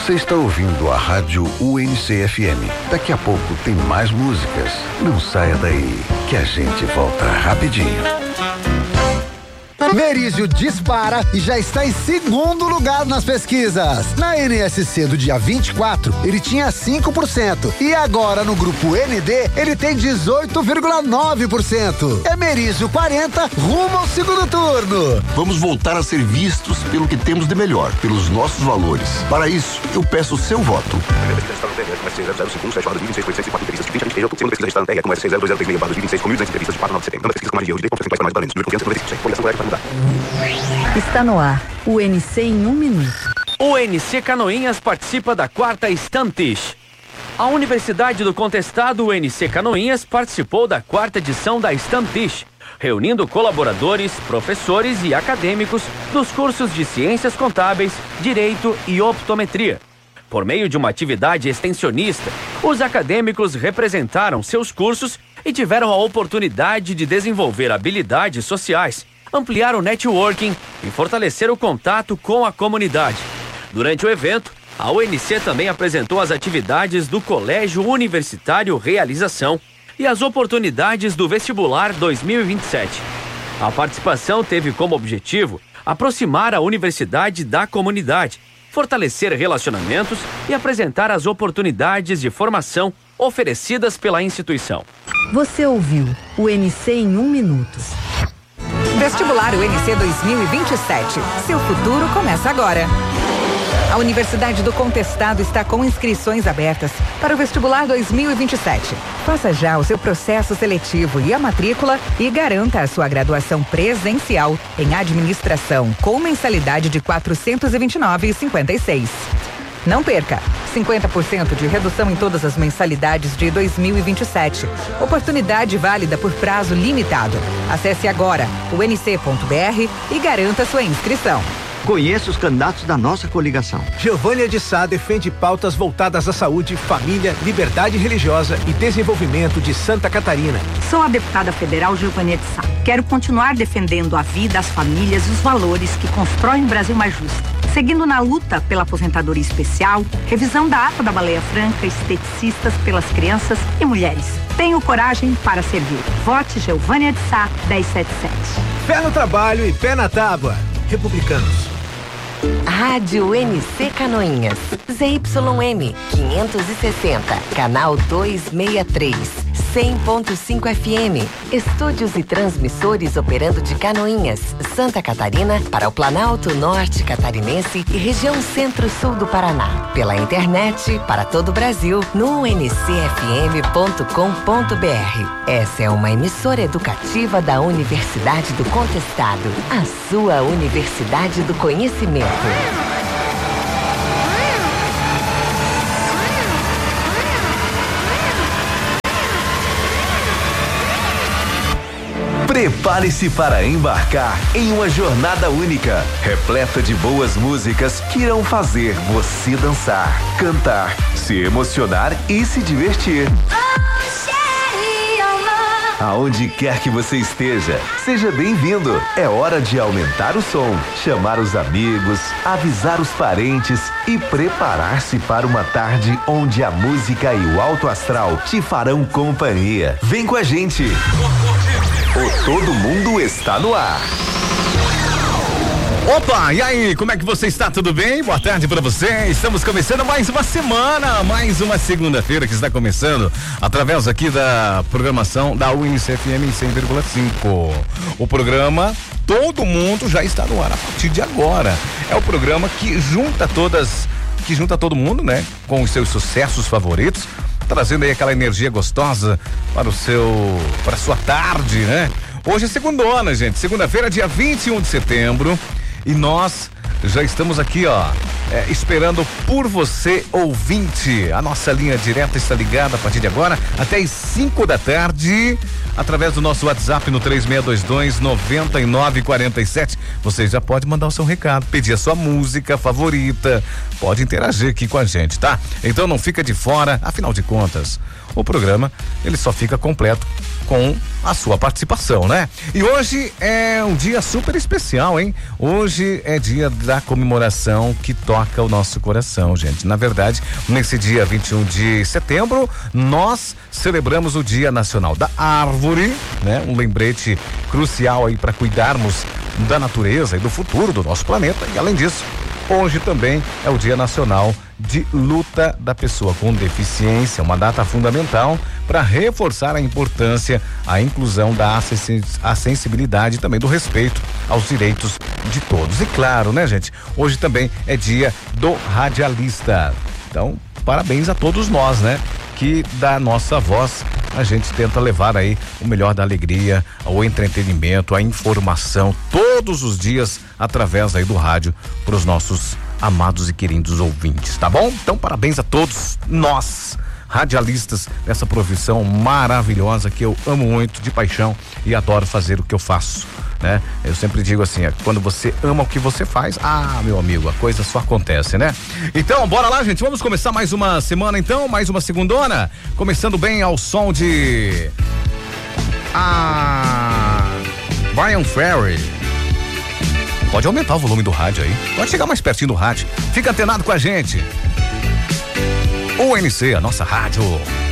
Você está ouvindo a rádio UNC-FM. Daqui a pouco tem mais músicas. Não saia daí, que a gente volta rapidinho. Merizio dispara e já está em segundo lugar nas pesquisas. Na NSC do dia 24, ele tinha 5%. E agora no grupo ND, ele tem 18,9%. É Merizio 40, rumo ao segundo turno. Vamos voltar a ser vistos pelo que temos de melhor, pelos nossos valores. Para isso, eu peço o seu voto. Está no ar, o UNC em 1 minuto. O UNC Canoinhas participa da 4ª Stammtisch. A Universidade do Contestado UNC Canoinhas participou da 4ª edição da Stammtisch, reunindo colaboradores, professores e acadêmicos dos cursos de Ciências Contábeis, Direito e Optometria. Por meio de uma atividade extensionista, os acadêmicos representaram seus cursos e tiveram a oportunidade de desenvolver habilidades sociais, ampliar o networking e fortalecer o contato com a comunidade. Durante o evento, a UNC também apresentou as atividades do Colégio Universitário Realização e as oportunidades do Vestibular 2027. A participação teve como objetivo aproximar a universidade da comunidade, fortalecer relacionamentos e apresentar as oportunidades de formação oferecidas pela instituição. Você ouviu o UNC em 1 minuto. Vestibular UNC 2027. Seu futuro começa agora. A Universidade do Contestado está com inscrições abertas para o Vestibular 2027. Faça já o seu processo seletivo e a matrícula e garanta a sua graduação presencial em administração com mensalidade de R$ 429,56. Não perca! 50% de redução em todas as mensalidades de 2027. Oportunidade válida por prazo limitado. Acesse agora o unc.br e garanta sua inscrição. Conheça os candidatos da nossa coligação. Giovânia de Sá defende pautas voltadas à saúde, família, liberdade religiosa e desenvolvimento de Santa Catarina. Sou a deputada federal Giovânia de Sá. Quero continuar defendendo a vida, as famílias e os valores que constroem um Brasil mais justo. Seguindo na luta pela aposentadoria especial, revisão da ata da baleia franca, esteticistas pelas crianças e mulheres. Tenho coragem para servir. Vote Giovânia de Sá 1077. Pé no trabalho e pé na tábua. Republicanos. Rádio NC Canoinhas, ZYM 560, canal 263, 100.5 FM. Estúdios e transmissores operando de Canoinhas, Santa Catarina, para o Planalto Norte Catarinense e região Centro-Sul do Paraná. Pela internet, para todo o Brasil, no uncfm.com.br. Essa é uma emissora educativa da Universidade do Contestado, a sua Universidade do Conhecimento. Prepare-se para embarcar em uma jornada única, repleta de boas músicas que irão fazer você dançar, cantar, se emocionar e se divertir. Aonde quer que você esteja, seja bem-vindo. É hora de aumentar o som, chamar os amigos, avisar os parentes e preparar-se para uma tarde onde a música e o alto astral te farão companhia. Vem com a gente. O Todo Mundo está no ar. Opa, e aí, como é que você está? Tudo bem? Boa tarde para você. Estamos começando mais uma semana, mais uma segunda-feira que está começando através aqui da programação da UNC-FM 100,5. O programa Todo Mundo já está no ar a partir de agora. É o programa que junta todo mundo, né? Com os seus sucessos favoritos, trazendo aí aquela energia gostosa para a sua tarde, né? Hoje é segundona, gente. Segunda-feira, dia 21 de setembro. E nós já estamos aqui, esperando por você, ouvinte. A nossa linha direta está ligada a partir de agora até as 5 da tarde, através do nosso WhatsApp no 3622-9947. Você já pode mandar o seu recado, pedir a sua música favorita, pode interagir aqui com a gente, tá? Então não fica de fora, afinal de contas, o programa ele só fica completo com a sua participação, né? E hoje é um dia super especial, hein? Hoje é dia da comemoração que toca o nosso coração, gente. Na verdade, nesse dia 21 de setembro, nós celebramos o Dia Nacional da Árvore, né? Um lembrete crucial aí para cuidarmos da natureza e do futuro do nosso planeta. E além disso, hoje também é o Dia Nacional de Luta da Pessoa com Deficiência, uma data fundamental para reforçar a importância, a inclusão da acessibilidade e também do respeito aos direitos de todos. E claro, né, gente? Hoje também é dia do radialista. Então, parabéns a todos nós, né? Que da nossa voz a gente tenta levar aí o melhor da alegria, o entretenimento, a informação todos os dias através aí do rádio para os nossos amados e queridos ouvintes, tá bom? Então parabéns a todos nós, radialistas, dessa profissão maravilhosa que eu amo muito de paixão e adoro fazer o que eu faço, né? Eu sempre digo assim, quando você ama o que você faz, meu amigo, a coisa só acontece, né? Então, bora lá, gente, vamos começar mais uma semana então, mais uma segundona, começando bem ao som de Bryan Ferry. Pode aumentar o volume do rádio aí, pode chegar mais pertinho do rádio, fica antenado com a gente. UNC, a nossa rádio.